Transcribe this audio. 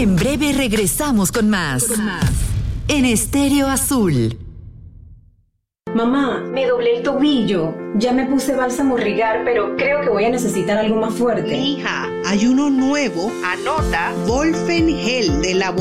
En breve regresamos con más. En Estéreo Azul. Mamá, me doblé el tobillo. Ya me puse bálsamo Rigar, pero creo que voy a necesitar algo más fuerte. Hija, hay uno nuevo. Anota, Volfen Gel de la